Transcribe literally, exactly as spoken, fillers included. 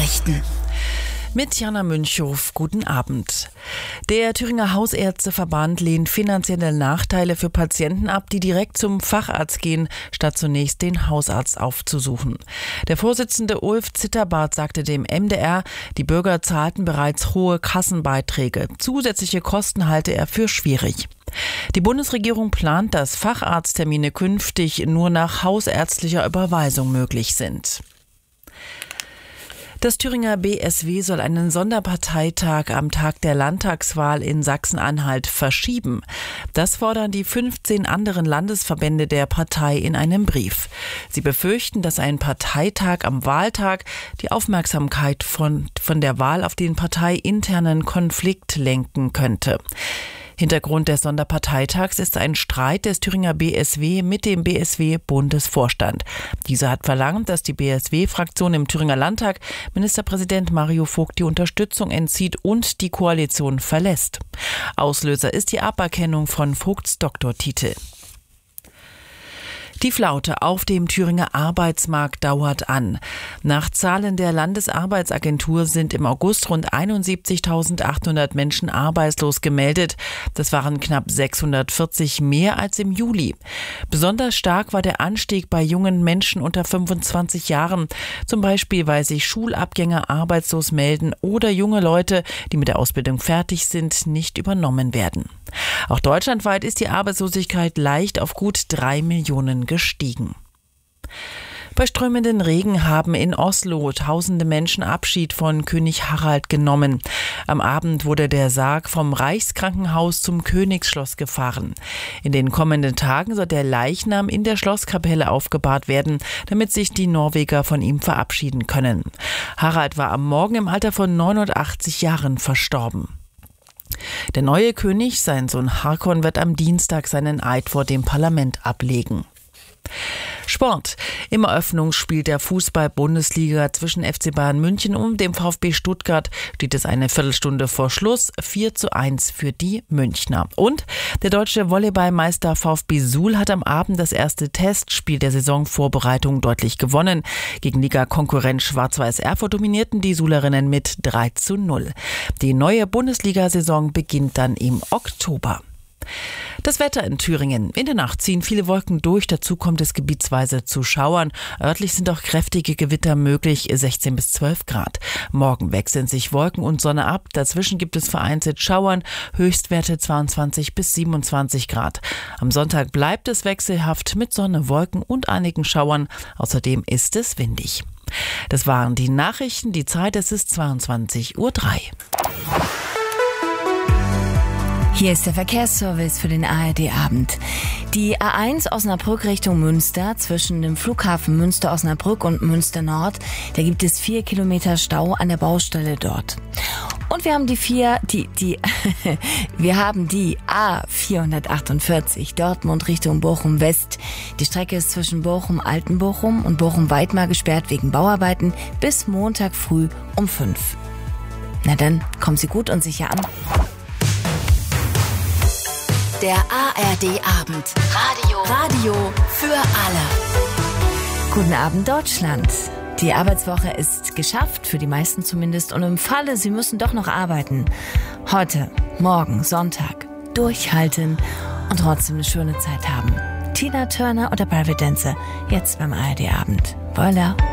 Nachrichten. Mit Jana Münchow, guten Abend. Der Thüringer Hausärzteverband lehnt finanzielle Nachteile für Patienten ab, die direkt zum Facharzt gehen, statt zunächst den Hausarzt aufzusuchen. Der Vorsitzende Ulf Zitterbart sagte dem M D R, die Bürger zahlten bereits hohe Kassenbeiträge. Zusätzliche Kosten halte er für schwierig. Die Bundesregierung plant, dass Facharzttermine künftig nur nach hausärztlicher Überweisung möglich sind. Das Thüringer B S W soll einen Sonderparteitag am Tag der Landtagswahl in Sachsen-Anhalt verschieben. Das fordern die fünfzehn anderen Landesverbände der Partei in einem Brief. Sie befürchten, dass ein Parteitag am Wahltag die Aufmerksamkeit von, von der Wahl auf den parteiinternen Konflikt lenken könnte. Hintergrund des Sonderparteitags ist ein Streit des Thüringer B S W mit dem B S W-Bundesvorstand. Dieser hat verlangt, dass die B S W-Fraktion im Thüringer Landtag Ministerpräsident Mario Vogt die Unterstützung entzieht und die Koalition verlässt. Auslöser ist die Aberkennung von Vogts Doktortitel. Die Flaute auf dem Thüringer Arbeitsmarkt dauert an. Nach Zahlen der Landesarbeitsagentur sind im August rund einundsiebzigtausendachthundert Menschen arbeitslos gemeldet. Das waren knapp sechshundertvierzig mehr als im Juli. Besonders stark war der Anstieg bei jungen Menschen unter fünfundzwanzig Jahren. Zum Beispiel, weil sich Schulabgänger arbeitslos melden oder junge Leute, die mit der Ausbildung fertig sind, nicht übernommen werden. Auch deutschlandweit ist die Arbeitslosigkeit leicht auf gut drei Millionen gestiegen. Bei strömenden Regen haben in Oslo tausende Menschen Abschied von König Harald genommen. Am Abend wurde der Sarg vom Reichskrankenhaus zum Königsschloss gefahren. In den kommenden Tagen soll der Leichnam in der Schlosskapelle aufgebahrt werden, damit sich die Norweger von ihm verabschieden können. Harald war am Morgen im Alter von neunundachtzig Jahren verstorben. Der neue König, sein Sohn Haakon, wird am Dienstag seinen Eid vor dem Parlament ablegen. Sport. Im Eröffnungsspiel der Fußball-Bundesliga zwischen F C Bayern München und dem VfB Stuttgart steht es eine Viertelstunde vor Schluss vier zu eins für die Münchner. Und der deutsche Volleyballmeister VfB Suhl hat am Abend das erste Testspiel der Saisonvorbereitung deutlich gewonnen. Gegen Liga-Konkurrent Schwarz-Weiß Erfurt dominierten die Suhlerinnen mit drei zu null. Die neue Bundesliga-Saison beginnt dann im Oktober. Das Wetter in Thüringen. In der Nacht ziehen viele Wolken durch, dazu kommt es gebietsweise zu Schauern. Örtlich sind auch kräftige Gewitter möglich, sechzehn bis zwölf Grad. Morgen wechseln sich Wolken und Sonne ab, dazwischen gibt es vereinzelt Schauern, Höchstwerte zweiundzwanzig bis siebenundzwanzig Grad. Am Sonntag bleibt es wechselhaft mit Sonne, Wolken und einigen Schauern, außerdem ist es windig. Das waren die Nachrichten, die Zeit, es ist zweiundzwanzig Uhr drei. Hier ist der Verkehrsservice für den A R D-Abend. Die A eins Osnabrück Richtung Münster zwischen dem Flughafen Münster-Osnabrück und Münster-Nord, da gibt es vier Kilometer Stau an der Baustelle dort. Und wir haben die vier, die, die, wir haben die A vierhundertachtundvierzig Dortmund Richtung Bochum-West. Die Strecke ist zwischen Bochum-Altenbochum und Bochum-Weidmar gesperrt wegen Bauarbeiten bis Montag früh um fünf. Na dann, kommen Sie gut und sicher an. Der A R D-Abend. Radio. Radio für alle. Guten Abend, Deutschland. Die Arbeitswoche ist geschafft, für die meisten zumindest. Und im Falle, Sie müssen doch noch arbeiten. Heute, morgen, Sonntag. Durchhalten und trotzdem eine schöne Zeit haben. Tina Turner oder Private Dancer. Jetzt beim A R D-Abend. Voilà.